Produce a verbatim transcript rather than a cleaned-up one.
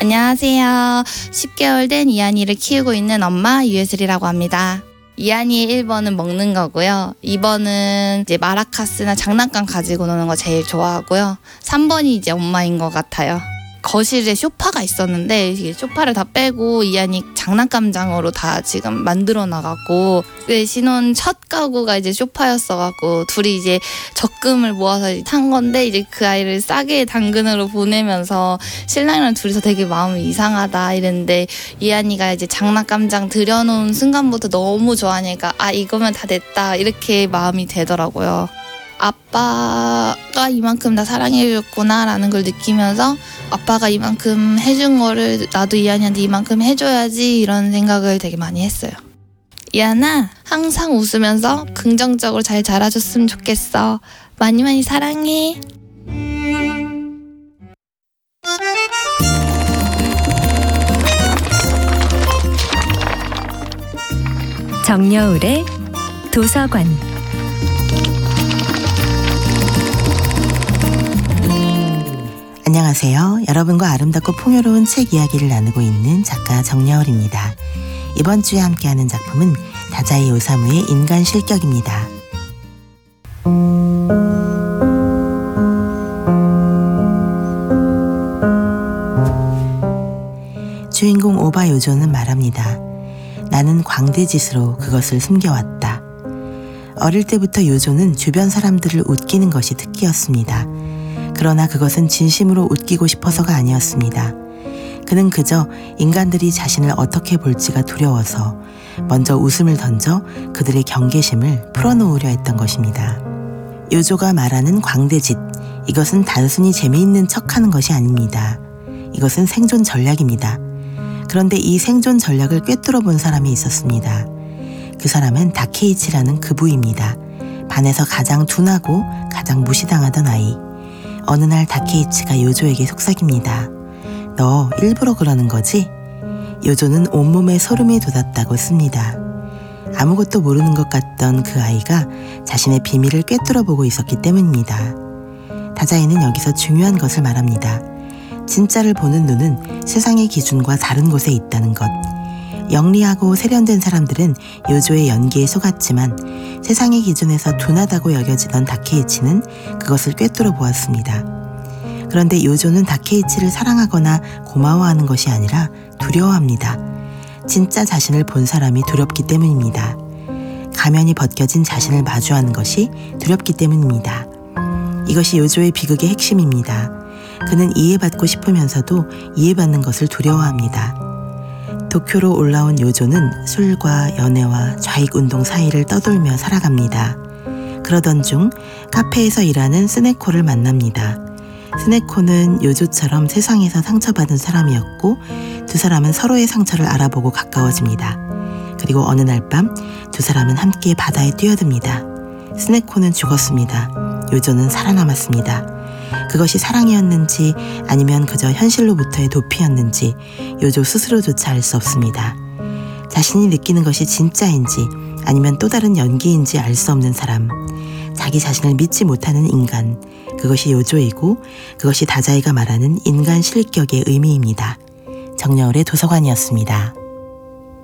안녕하세요. 십 개월 된 이한이를 키우고 있는 엄마 유예슬이라고 합니다. 이한이의 일 번은 먹는 거고요. 이 번은 이제 마라카스나 장난감 가지고 노는 거 제일 좋아하고요. 삼 번이 이제 엄마인 것 같아요. 거실에 소파가 있었는데 이게 소파를 다 빼고 이한이 장난감장으로 다 지금 만들어 나갔고, 신혼 첫 가구가 이제 소파였어갖고 둘이 이제 적금을 모아서 탄 건데, 이제 그 아이를 싸게 당근으로 보내면서 신랑이랑 둘이서 되게 마음이 이상하다 이랬는데, 이한이가 이제 장난감장 들여놓은 순간부터 너무 좋아하니까 아 이거면 다 됐다 이렇게 마음이 되더라고요. 아빠가 이만큼 나 사랑해줬구나 라는 걸 느끼면서 아빠가 이만큼 해준 거를 나도 이한이한테 이만큼 해줘야지 이런 생각을 되게 많이 했어요. 이한아, 항상 웃으면서 긍정적으로 잘 자라줬으면 좋겠어. 많이 많이 사랑해. 정여울의 도서관. 안녕하세요. 여러분과 아름답고 풍요로운 책 이야기를 나누고 있는 작가 정여울입니다. 이번 주에 함께하는 작품은 다자이 오사무의 인간 실격입니다. 주인공 오바 요조는 말합니다. 나는 광대짓으로 그것을 숨겨왔다. 어릴 때부터 요조는 주변 사람들을 웃기는 것이 특기였습니다. 그러나 그것은 진심으로 웃기고 싶어서가 아니었습니다. 그는 그저 인간들이 자신을 어떻게 볼지가 두려워서 먼저 웃음을 던져 그들의 경계심을 풀어놓으려 했던 것입니다. 요조가 말하는 광대짓, 이것은 단순히 재미있는 척하는 것이 아닙니다. 이것은 생존 전략입니다. 그런데 이 생존 전략을 꿰뚫어 본 사람이 있었습니다. 그 사람은 다케이치라는 그부입니다. 반에서 가장 둔하고 가장 무시당하던 아이. 어느 날 다케이치가 요조에게 속삭입니다. 너 일부러 그러는 거지? 요조는 온몸에 소름이 돋았다고 씁니다. 아무것도 모르는 것 같던 그 아이가 자신의 비밀을 꿰뚫어보고 있었기 때문입니다. 다자이는 여기서 중요한 것을 말합니다. 진짜를 보는 눈은 세상의 기준과 다른 곳에 있다는 것. 영리하고 세련된 사람들은 요조의 연기에 속았지만 세상의 기준에서 둔하다고 여겨지던 다케이치는 그것을 꿰뚫어 보았습니다. 그런데 요조는 다케이치를 사랑하거나 고마워하는 것이 아니라 두려워합니다. 진짜 자신을 본 사람이 두렵기 때문입니다. 가면이 벗겨진 자신을 마주하는 것이 두렵기 때문입니다. 이것이 요조의 비극의 핵심입니다. 그는 이해받고 싶으면서도 이해받는 것을 두려워합니다. 도쿄로 올라온 요조는 술과 연애와 좌익운동 사이를 떠돌며 살아갑니다. 그러던 중 카페에서 일하는 스네코를 만납니다. 스네코는 요조처럼 세상에서 상처받은 사람이었고 두 사람은 서로의 상처를 알아보고 가까워집니다. 그리고 어느 날 밤 두 사람은 함께 바다에 뛰어듭니다. 스네코는 죽었습니다. 요조는 살아남았습니다. 그것이 사랑이었는지 아니면 그저 현실로부터의 도피였는지 요조 스스로조차 알 수 없습니다. 자신이 느끼는 것이 진짜인지 아니면 또 다른 연기인지 알 수 없는 사람, 자기 자신을 믿지 못하는 인간, 그것이 요조이고 그것이 다자이가 말하는 인간 실격의 의미입니다. 정여울의 도서관이었습니다.